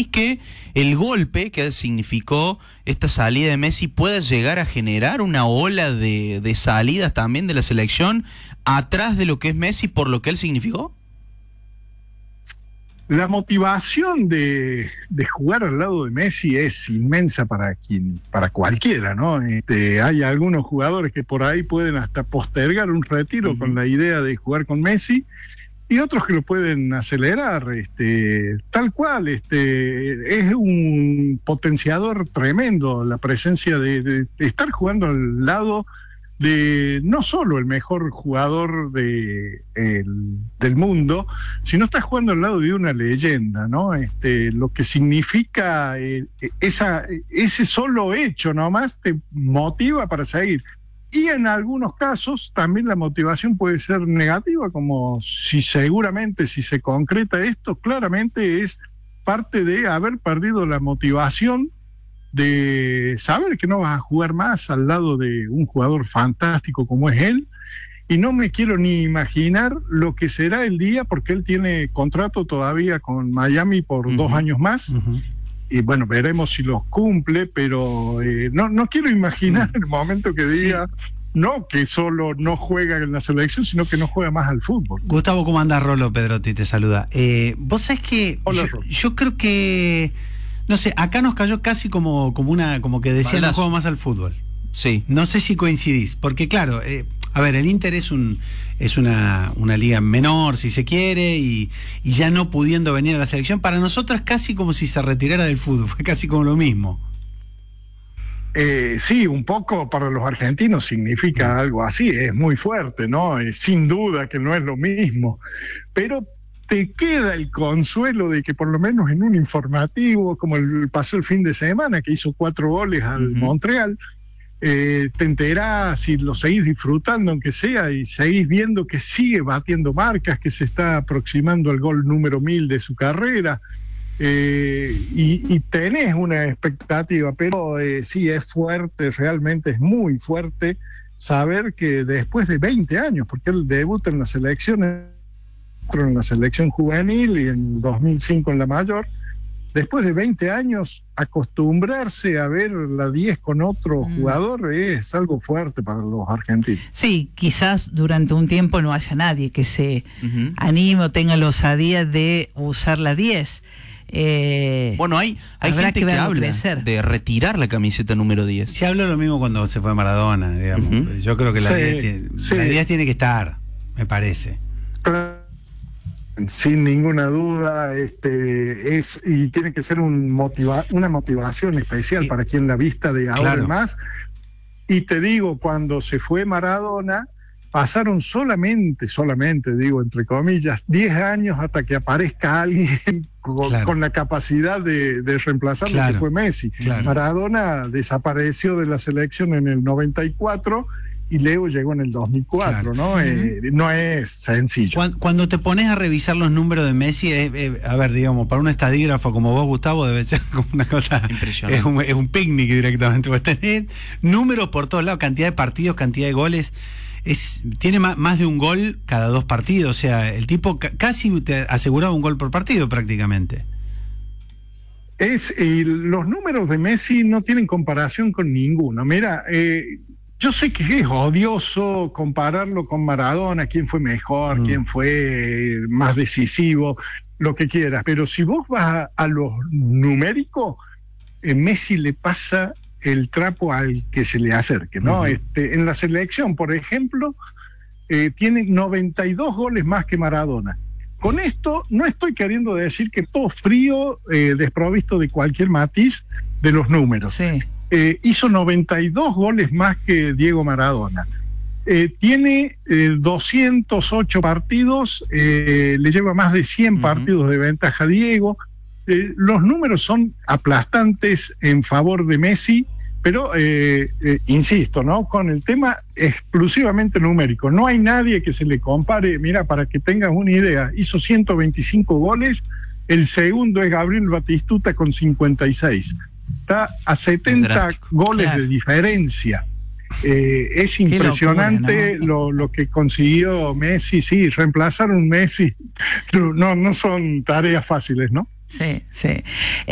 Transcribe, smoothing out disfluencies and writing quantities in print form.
sentís que el golpe que significó esta salida de Messi pueda llegar a generar una ola de salidas también de la selección atrás de lo que es Messi por lo que él significó? La motivación de jugar al lado de Messi es inmensa para cualquiera, ¿no? Hay algunos jugadores que por ahí pueden hasta postergar un retiro con la idea de jugar con Messi, y otros que lo pueden acelerar, tal cual, es un potenciador tremendo la presencia de estar jugando al lado de no solo el mejor jugador del mundo, sino está jugando al lado de una leyenda, ¿no? Lo que significa ese solo hecho nomás te motiva para seguir. Y en algunos casos también la motivación puede ser negativa, como seguramente si se concreta esto, claramente es parte de haber perdido la motivación de saber que no vas a jugar más al lado de un jugador fantástico como es él, y no me quiero ni imaginar lo que será el día, porque él tiene contrato todavía con Miami por 2 años más, y bueno, veremos si los cumple, pero no quiero imaginar el momento que diga, no que solo no juega en la selección, sino que no juega más al fútbol. Gustavo, ¿cómo andás? Rolo Pedrotti te saluda. Vos sabés que yo creo que, no sé, acá nos cayó casi como que decía no juego más al fútbol. Sí. No sé si coincidís, porque claro, a ver, el Inter es una liga menor, si se quiere, y ya no pudiendo venir a la selección, para nosotros es casi como si se retirara del fútbol, fue casi como lo mismo. Sí, un poco para los argentinos significa algo así, es muy fuerte, ¿no? Sin duda que no es lo mismo, pero te queda el consuelo de que por lo menos en un informativo, como pasó el fin de semana, que hizo 4 goles al Montreal, te enterás y lo seguís disfrutando aunque sea, y seguís viendo que sigue batiendo marcas, que se está aproximando al gol número 1000 de su carrera, y tenés una expectativa, pero sí es fuerte, realmente es muy fuerte saber que después de 20 años, porque él debuta en la selección juvenil y en 2005 en la mayor, después de 20 años, acostumbrarse a ver la 10 con otro jugador es algo fuerte para los argentinos. Sí, quizás durante un tiempo no haya nadie que se anime o tenga la osadía de usar la 10. Bueno, hay gente que habla de retirar la camiseta número 10. Se habló lo mismo cuando se fue Maradona, digamos. Yo creo que la 10 tiene que estar, me parece. Sin ninguna duda, y tiene que ser una motivación especial para quien la vista de ahora en más. Y te digo, cuando se fue Maradona, pasaron solamente, digo entre comillas, 10 años hasta que aparezca alguien con la capacidad de reemplazar lo que fue Messi. Maradona desapareció de la selección en el 94 y Leo llegó en el 2004, ¿no? No es sencillo. Cuando te pones a revisar los números de Messi, a ver, digamos, para un estadígrafo como vos, Gustavo, debe ser como una cosa impresionante. Es un picnic directamente. Vos tenés números por todos lados, cantidad de partidos, cantidad de goles. Tiene más de un gol cada 2 partidos, o sea, el tipo casi te aseguraba un gol por partido prácticamente. Los números de Messi no tienen comparación con ninguno. Mira, yo sé que es odioso compararlo con Maradona, quién fue mejor, quién fue más decisivo, lo que quieras, pero si vos vas a lo numérico, Messi le pasa el trapo al que se le acerque, ¿no? En la selección, por ejemplo, tiene 92 goles más que Maradona. Con esto no estoy queriendo decir que todo frío, desprovisto de cualquier matiz de los números. Sí. Hizo 92 goles más que Diego Maradona. Tiene 208 partidos, le lleva más de 100 partidos de ventaja a Diego. Los números son aplastantes en favor de Messi, pero insisto, ¿no? Con el tema exclusivamente numérico. No hay nadie que se le compare. Mira, para que tengas una idea, hizo 125 goles, el segundo es Gabriel Batistuta con 56. Está a 70 goles de diferencia. Es impresionante locura, ¿no? lo que consiguió Messi. Sí, reemplazar un Messi no son tareas fáciles, ¿no? Sí.